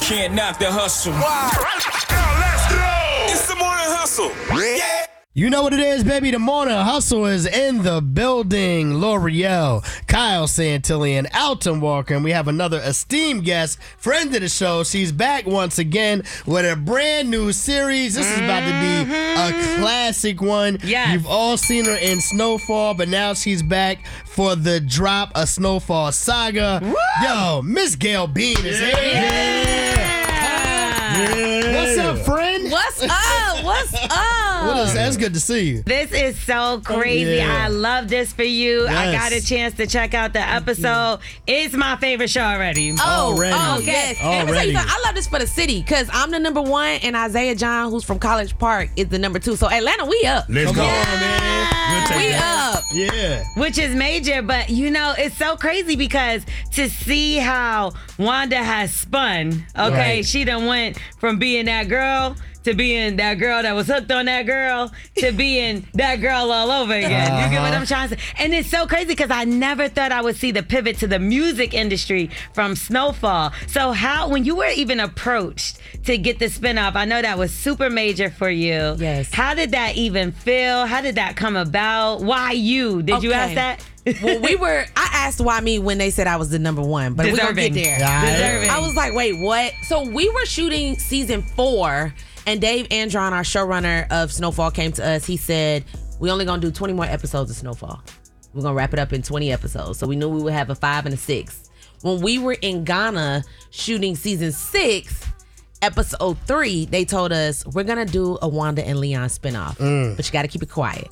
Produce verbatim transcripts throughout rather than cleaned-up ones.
can't knock the hustle. Wow. Now let's go. It's the morning hustle. Yeah. You know what it is, baby. The morning hustle is in the building. L'Oreal, Kyle Santillan, Alton Walker, and we have another esteemed guest, friend of the show. She's back once again with a brand new series. This is about to be a classic one. Yes. You've all seen her in Snowfall, but now she's back for the drop, A Snowfall Saga. Woo! Yo, Miss Gayle Bean is here. Yeah. Yeah. What's up, friend? What's up? What's up? What is that? It's good to see you. This is so crazy. Yeah. I love this for you. Yes. I got a chance to check out the episode. It's my favorite show already. Oh, Already. oh yes. And let me tell Already. you something, I love this for the city because I'm the number one and Isaiah John, who's from College Park, is the number two. So Atlanta, we up. Let's go. on, man. We'll take We that. up. Yeah. Which is major, but you know, it's so crazy because to see how Wanda has spun, okay, Right. she done went from being that girl to being that girl that was hooked on that girl to being that girl all over again. You get what I'm trying to say? And it's so crazy because I never thought I would see the pivot to the music industry from Snowfall. So how, when you were even approached to get the spinoff, I know that was super major for you. Yes. How did that even feel? How did that come about? Why you? Did you Okay. ask that? Well, we were, I asked why me when they said I was the number one, but we're going to Deserving. get there. Yeah. Deserving. I was like, wait, what? So we were shooting season four, and Dave Andron, our showrunner of Snowfall, came to us. He said, we only going to do twenty more episodes of Snowfall. We're going to wrap it up in twenty episodes. So we knew we would have a five and a six. When we were in Ghana shooting season six, episode three, they told us, we're going to do a Wanda and Leon spinoff, but you got to keep it quiet.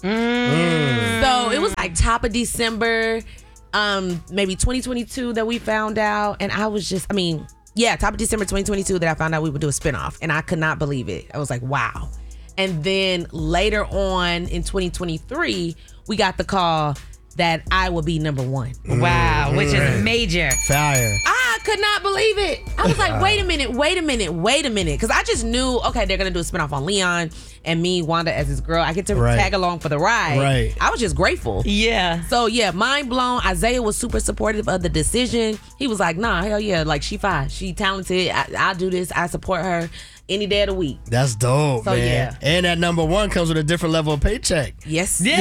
So it was like top of December, um, maybe twenty twenty-two that we found out. And I was just, I mean, yeah, top of December twenty twenty-two that I found out we would do a spinoff. And I could not believe it. I was like, wow. And then later on in twenty twenty-three, we got the call that I would be number one. Wow, which is Mm. major. Fire. I could not believe it. I was like, wait a minute, wait a minute, wait a minute. Because I just knew, okay, they're going to do a spinoff on Leon and me, Wanda, as his girl. I get to Right. tag along for the ride. Right. I was just grateful. Yeah. So, yeah, mind blown. Isaiah was super supportive of the decision. He was like, nah, hell yeah, like, she fine. She talented. I, I'll do this. I support her any day of the week. That's dope, So, man. yeah. And that number one comes with a different level of paycheck. Yes. Yeah.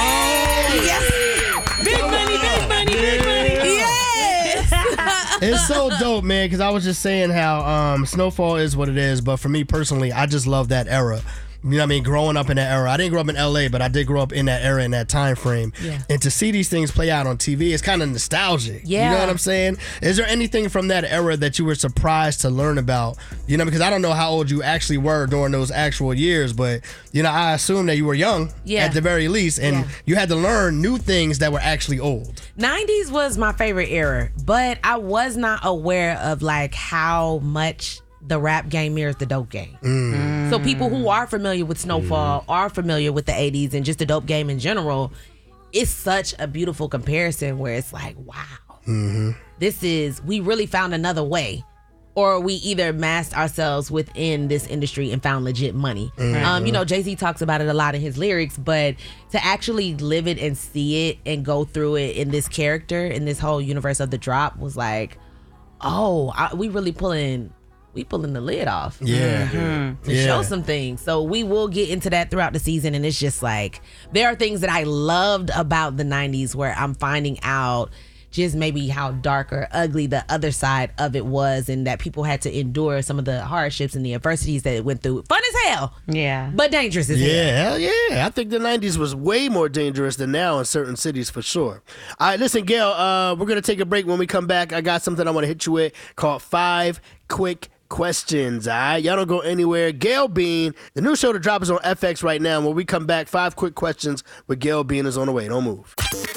Yes. Big money, big money, big money. Yes. It's so dope, man, because I was just saying how um, Snowfall is what it is, but for me personally, I just love that era. You know what I mean? Growing up in that era. I didn't grow up in L A, but I did grow up in that era, in that time frame. Yeah. And to see these things play out on T V, it's kind of nostalgic. You Yeah. know what I'm saying? Is there anything from that era that you were surprised to learn about? You know, because I don't know how old you actually were during those actual years, but, you know, I assume that you were young Yeah. at the very least, and Yeah. you had to learn new things that were actually old. nineties was my favorite era, but I was not aware of like how much the rap game mirrors the dope game. So people who are familiar with Snowfall are familiar with the eighties and just the dope game in general. It's such a beautiful comparison where it's like, wow, this is, we really found another way. Or we either masked ourselves within this industry and found legit money. Um, you know, Jay-Z talks about it a lot in his lyrics, but to actually live it and see it and go through it in this character, in this whole universe of The Drop was like, oh, I, we really pulling, we pulling the lid off. Yeah. To Yeah. show some things. So we will get into that throughout the season. And it's just like, there are things that I loved about the nineties where I'm finding out just maybe how dark or ugly the other side of it was, and that people had to endure some of the hardships and the adversities that it went through. Fun as hell, Yeah. but dangerous as hell. Yeah, hell yeah. I think the nineties was way more dangerous than now in certain cities for sure. All right, listen, Gayle, uh, we're going to take a break. When we come back, I got something I want to hit you with called Five Quick Questions. All right, y'all don't go anywhere. Gayle Bean, the new show to drop is on F X right now. When we come back, Five Quick Questions with Gayle Bean is on the way. Don't move.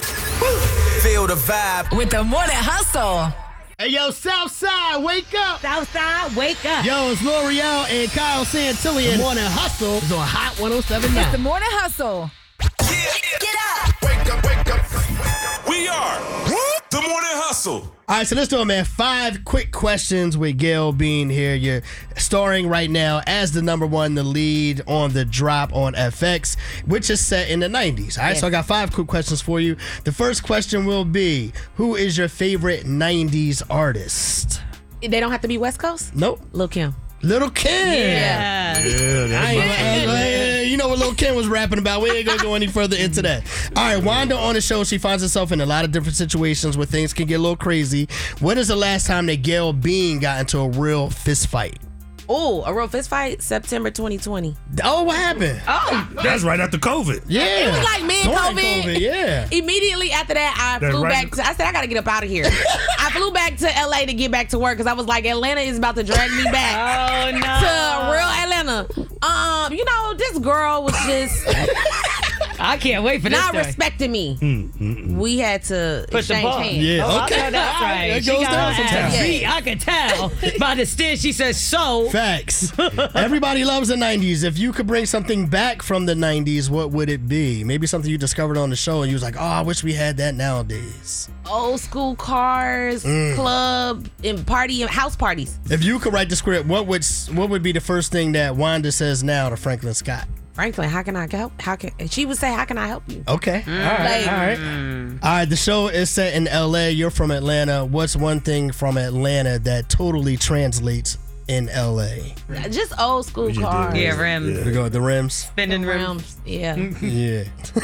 Feel the vibe. With the Morning Hustle. Hey, yo, Southside, wake up. Southside, wake up. Yo, it's L'Oreal and Kyle Santillan. The Morning Hustle is on Hot one oh seven point nine. The Morning Hustle. Get up. Wake up, wake up. We are the morning hustle. All right, so let's do it, man. Five quick questions with Gayle Bean here. You're starring right now as the number one, the lead on The Drop on F X, which is set in the nineties. All right, so I got five quick questions for you. The first question will be, who is your favorite nineties artist? They don't have to be West Coast? Nope. Lil' Kim. Little Kim. Yeah. Yeah, I ain't gonna ask, like, you know what Lil' Kim was rapping about. We ain't gonna go any further into that. All right, Wanda on the show, she finds herself in a lot of different situations where things can get a little crazy. When is the last time that Gayle Bean got into a real fist fight? Oh, a real fist fight? September twenty twenty. Oh, what happened? Oh, That's right after COVID. Yeah. it was like mid During COVID. COVID, yeah. Immediately after that, I That's flew right. back to, I said, I gotta get up out of here. I flew back to L A to get back to work because I was like, Atlanta is about to drag me back Oh, no. to real Atlanta. Um, you know, this girl was just I can't wait for this not story. respecting me. We had to Push the exchange ball. hands. Yeah, Oh, okay. I know that's right. It She goes got down her ass sometimes. beat. I could tell by the stance she says so. Facts. Everybody loves the nineties. If you could bring something back from the nineties, what would it be? Maybe something you discovered on the show and you was like, oh, I wish we had that nowadays. Old school cars, Mm. club, and party, and house parties. If you could write the script, what would what would be the first thing that Wanda says now to Franklin Scott? Franklin, how can I help? How can she would say, how can I help you? Okay. All right. Like- all right. All right. The show is set in L A. You're from Atlanta. What's one thing from Atlanta that totally translates in L A? Just old school cars. Yeah, rims. We go with the rims. Spinning rims. Rims, yeah. Yeah.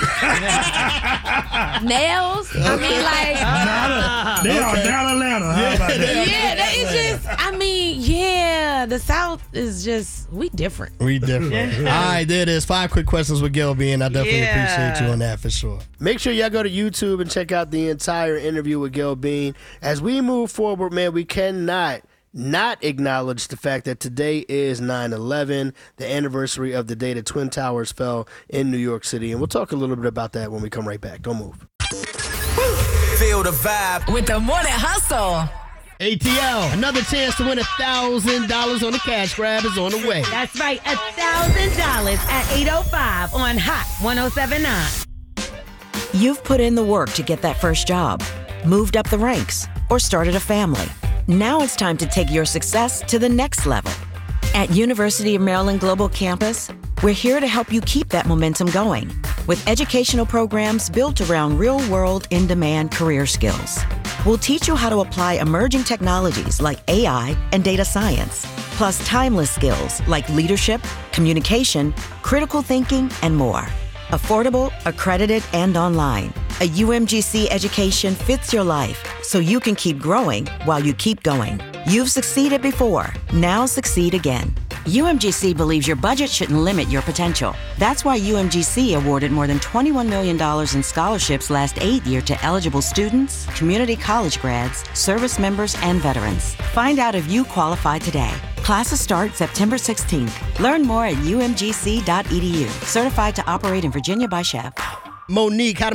Nails. I mean, like, They are down Atlanta. How about that? yeah, that is just. I mean, yeah, the South is just we different. We different. All right, there it is. Five quick questions with Gayle Bean. I definitely Yeah. appreciate you on that for sure. Make sure y'all go to YouTube and check out the entire interview with Gayle Bean. As we move forward, man, we cannot not acknowledge the fact that today is nine eleven, the anniversary of the day the Twin Towers fell in New York City. And we'll talk a little bit about that when we come right back. Don't move. Feel the vibe. With the Morning Hustle. A T L, another chance to win one thousand dollars on the cash grab is on the way. That's right, a thousand dollars at eight oh five on Hot one oh seven nine. You've put in the work to get that first job, moved up the ranks, or started a family. Now it's time to take your success to the next level. At University of Maryland Global Campus, we're here to help you keep that momentum going with educational programs built around real-world, in-demand career skills. We'll teach you how to apply emerging technologies like A I and data science, plus timeless skills like leadership, communication, critical thinking, and more. Affordable, accredited, and online. A U M G C education fits your life so you can keep growing while you keep going. You've succeeded before. Now succeed again. U M G C believes your budget shouldn't limit your potential. That's why U M G C awarded more than twenty-one million dollars in scholarships last eight years to eligible students, community college grads, service members, and veterans. Find out if you qualify today. Classes start September sixteenth. Learn more at U M G C dot E D U. Certified to operate in Virginia by Chef. Monique, how do